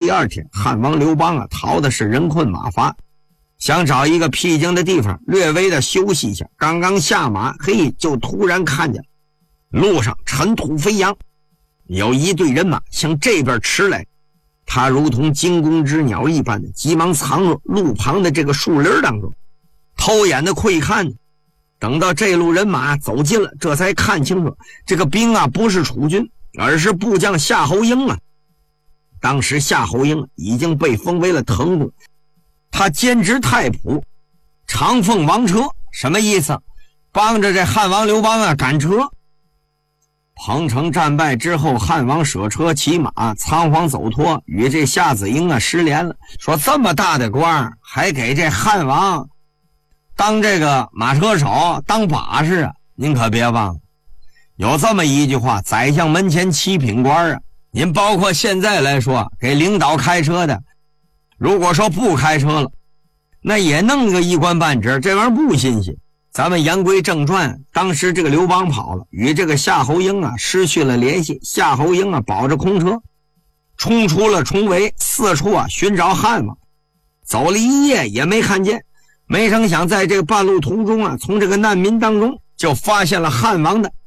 第二天，汉王刘邦逃的是人困马乏，想找一个僻静的地方略微的休息一下。刚刚下马，就突然看见路上尘土飞扬，有一队人马向这边驰来。他如同惊弓之鸟一般的急忙藏入路旁的这个树林当中，偷眼的窥看。等到这路人马走近了，这才看清楚这个兵不是楚军，而是部将夏侯婴。当时夏侯婴已经被封为了滕公，他兼职太仆，长奉王车。什么意思？帮着这汉王刘邦赶车。彭城战败之后，汉王舍车骑马仓皇走脱，与这夏子婴失联了。说这么大的官还给这汉王当这个马车手，当把式您可别忘了，有这么一句话：宰相门前七品官您包括现在来说，给领导开车的，如果说不开车了，那也弄个一官半职，这玩意儿不新鲜。咱们言归正传，当时这个刘邦跑了，与这个夏侯婴失去了联系。夏侯婴保着空车，冲出了重围，四处寻找汉王，走了一夜也没看见。没成想在这个半路途中从这个难民当中就发现了汉王的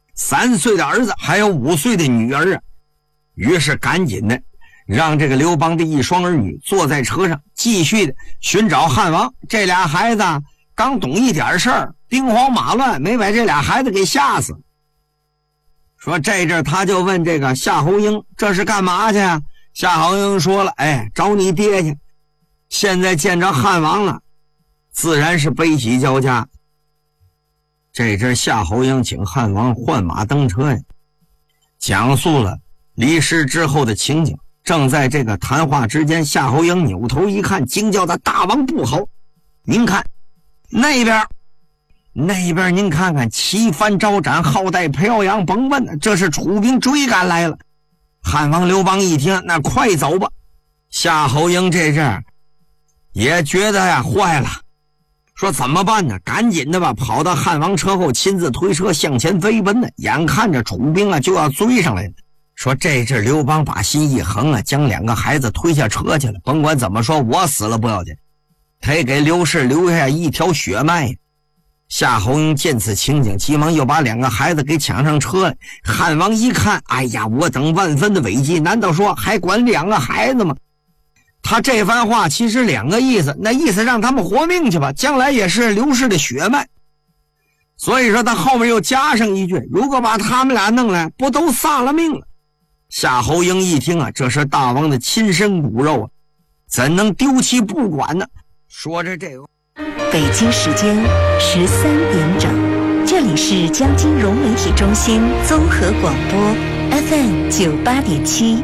3岁的儿子，还有5岁的女儿于是赶紧的让这个刘邦的一双儿女坐在车上，继续的寻找汉王。这俩孩子刚懂一点事儿，兵荒马乱，没把这俩孩子给吓死。说这阵他就问这个夏侯婴，这是干嘛去啊？夏侯婴说了，找你爹去。现在见着汉王了，自然是悲喜交加。这阵夏侯婴请汉王换马登车呀，讲述了离世之后的情景。正在这个谈话之间，夏侯婴扭头一看，惊叫的大王不好！您看那边您看看，旗帆招展，号带飘扬，甭问，这是楚兵追赶来了。汉王刘邦一听，那快走吧。夏侯婴这阵也觉得坏了，说怎么办呢？赶紧的吧，跑到汉王车后，亲自推车向前飞奔呢。眼看着楚兵就要追上来了。说这阵刘邦把心一横将2个孩子推下车去了。甭管怎么说，我死了不要紧，他也给刘氏留下一条血脉。夏侯婴见此情景，急忙又把2个孩子给抢上车来。汉王一看，我等万分的委屈，难道说还管2个孩子吗？他这番话其实2个意思，那意思让他们活命去吧，将来也是刘氏的血脉。所以说他后面又加上一句，如果把他们俩弄来，不都丧了命了。夏侯婴一听这是大王的亲生骨肉怎能丢弃不管呢？说着这个， 北京时间13点整，这里是江津融媒体中心综合广播 FM 98.7。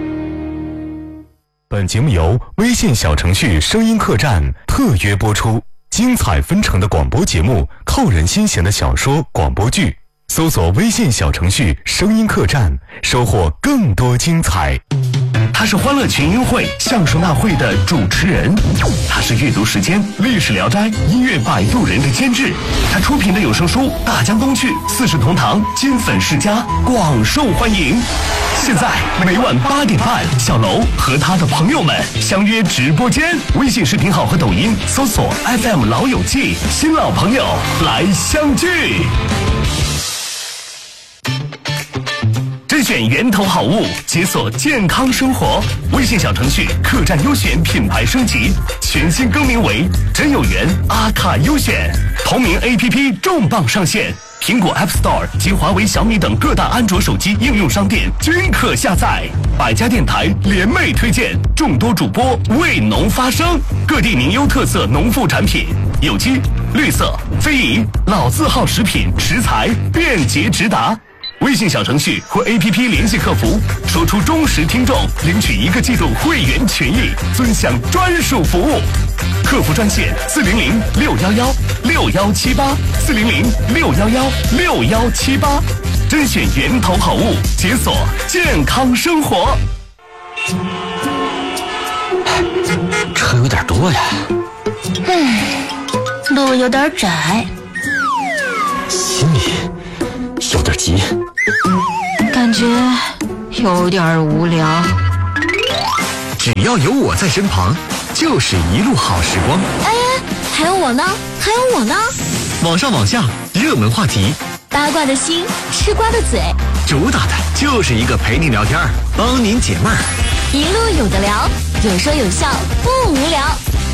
本节目由微信小程序声音客栈特约播出，精彩纷呈的广播节目，扣人心弦的小说广播剧，搜索微信小程序声音客栈，收获更多精彩。 他是欢乐群英会橡树那会的主持人，他是阅读时间历史聊斋音乐摆渡人的监制，他出品的有声书《大江东去》四世同堂金粉世家广受欢迎。现在每晚8点半，小楼和他的朋友们相约直播间，微信视频号和抖音搜索 FM 老友记，新老朋友来相聚。甄选源头好物，解锁健康生活。微信小程序客栈优选品牌升级，全新更名为真有缘阿卡优选。同名 APP 重磅上线，苹果 App Store 及华为、小米等各大安卓手机应用商店均可下载。百家电台联袂推荐，众多主播为农发声，各地名优特色农副产品，有机、绿色、非遗、老字号食品食材便捷直达。微信小程序或 APP 联系客服，说出忠实听众，领取1个季度会员权益，尊享专属服务。客服专线400-611-6178，400-611-6178，甄选源头好物，解锁健康生活。 车有点多呀， 路有点窄， 心里有点急， 感觉有点无聊。 只要有我在身旁，就是一路好时光。 哎，还有我呢，还有我呢。 网上网下，热门话题， 八卦的心，吃瓜的嘴， 主打的就是一个陪你聊天，帮您解闷儿， 一路有的聊，有说有笑，不无聊。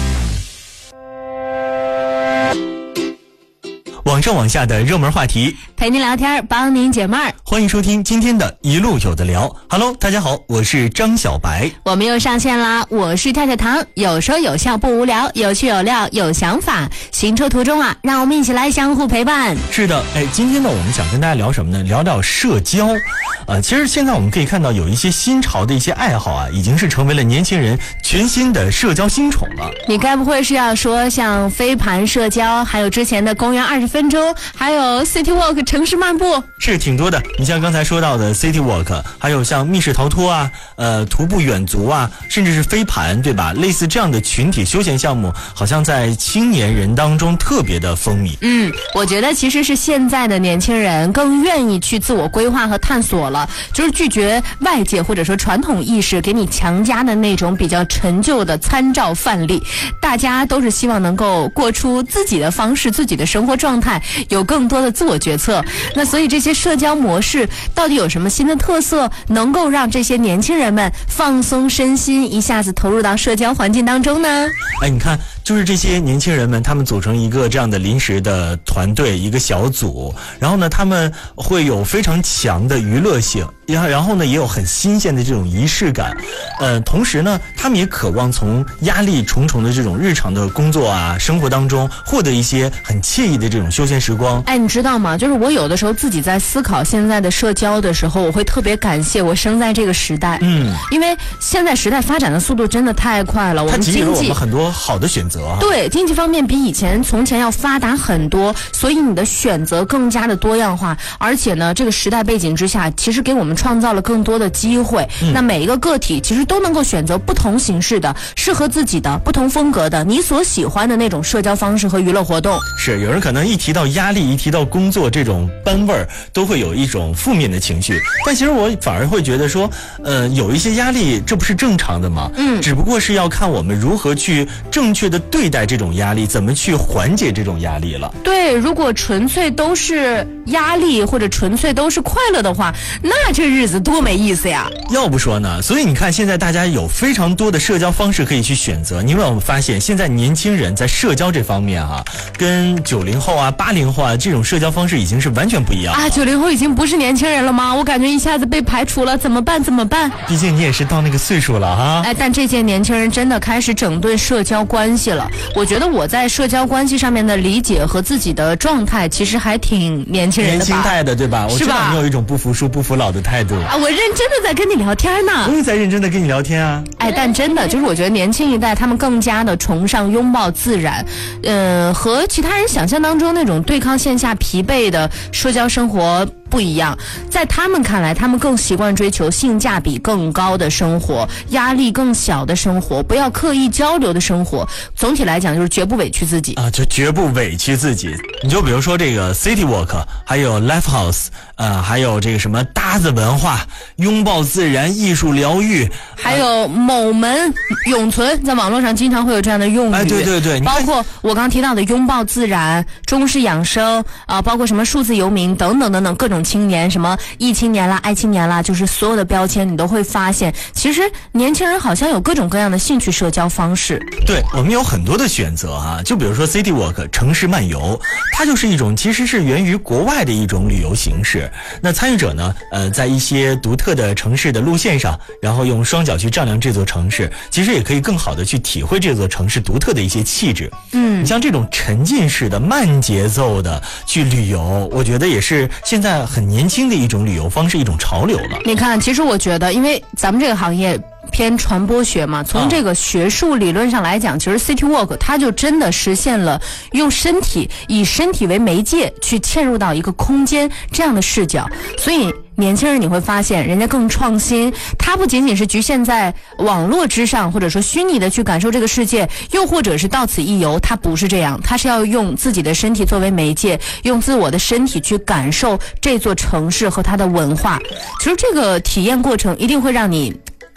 网上网下的热门话题， 陪您聊天，帮您解闷儿。 欢迎收听今天的一路有的聊。Hello， 大家好，我是张小白， 我们又上线啦！我是跳跳糖，有说有笑不无聊，有趣有料有想法。行车途中啊，让我们一起来相互陪伴。 是的，今天呢，我们想跟大家聊什么呢？聊聊社交。其实现在我们可以看到有一些新潮的一些爱好啊，已经是成为了年轻人全新的社交新宠了。 你该不会是要说像飞盘社交，还有之前的公园20分钟，还有 City Walk 城市漫步？ 是挺多的。你像刚才说到的 City Walk， 还有像密室逃脱啊，徒步远足啊，甚至是飞盘，对吧？类似这样的群体休闲项目，好像在青年人当中特别的风靡。 我觉得其实是现在的年轻人更愿意去自我规划和探索了，就是拒绝外界或者说传统意识给你强加的那种比较陈旧的参照范例。大家都是希望能够过出自己的方式，自己的生活状态，有更多的自我决策。那所以这些社交模式到底有什么新的特色，能够让这些年轻人们放松身心，一下子投入到社交环境当中呢？ 你看，就是这些年轻人们，他们组成一个这样的临时的团队，一个小组，然后呢，他们会有非常强的娱乐性，然后呢，也有很新鲜的这种仪式感，同时呢，他们也渴望从压力重重的这种日常的工作啊、生活当中获得一些很惬意的这种休闲时光。 你知道吗？就是我有的时候自己在思考现在的社交的时候，我会特别感谢我生在这个时代，因为现在时代发展的速度真的太快了，我们经济它给予了我们很多好的选择。 对，经济方面比以前从前要发达很多，所以你的选择更加的多样化，而且呢，这个时代背景之下，其实给我们创造了更多的机会。那每一个个体其实都能够选择不同形式的、适合自己的、不同风格的、你所喜欢的那种社交方式和娱乐活动。 是，有人可能一提到压力，一提到工作这种班味儿，都会有一种负面的情绪。但其实我反而会觉得说，有一些压力，这不是正常的吗？只不过是要看我们如何去正确的对待这种压力，怎么去缓解这种压力了。 对，如果纯粹都是压力或者纯粹都是快乐的话，那这日子多没意思呀！ 要不说呢，所以你看，现在大家有非常多的社交方式可以去选择。你有没有发现，现在年轻人在社交这方面跟90后啊、80后啊这种社交方式已经是完全不一样了。 90后已经不是年轻人了吗？我感觉一下子被排除了，怎么办？怎么办？ 毕竟你也是到那个岁数了哈。 但这届年轻人真的开始整顿社交关系了。我觉得我在社交关系上面的理解和自己的状态，其实还挺年轻人的吧？ 年轻态的，对吧？我知道你有一种不服输、不服老的态度我认真的在跟你聊天呢。 我也在认真的跟你聊天啊。 但真的就是我觉得年轻一代他们更加的崇尚拥抱自然，和其他人想象当中那种对抗线下疲惫的社交生活不一样。在他们看来，他们更习惯追求性价比更高的生活，压力更小的生活，不要刻意交流的生活。总体来讲就是绝不委屈自己就绝不委屈自己。你就比如说这个 City Walk， 还有 Life House， 还有这个什么搭子文化、拥抱自然、艺术疗愈， 还有某门永存，在网络上经常会有这样的用语。 对对对， 包括我刚提到的拥抱自然、中式养生包括什么数字游民等等等等各种青年，什么艺青年啦、爱青年啦，就是所有的标签你都会发现，其实年轻人好像有各种各样的兴趣社交方式。 对，我们有很多的选择就比如说 City Walk 城市漫游，它就是一种其实是源于国外的一种旅游形式。那参与者呢在一些独特的城市的路线上，然后用双脚去丈量这座城市，其实也可以更好的去体会这座城市独特的一些气质。你像这种沉浸式的慢节奏的去旅游，我觉得也是现在很年轻的一种旅游方式，一种潮流了。 你看，其实我觉得因为咱们这个行业偏传播学嘛，从这个学术理论上来讲，其实 City Walk 它就真的实现了用身体以身体为媒介去嵌入到一个空间这样的视角。所以年轻人你会发现人家更创新，他不仅仅是局限在网络之上，或者说虚拟的去感受这个世界，又或者是到此一游，他不是这样，他是要用自己的身体作为媒介，用自我的身体去感受这座城市和它的文化。其实这个体验过程一定会让你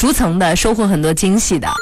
逐层的收获很多惊喜的。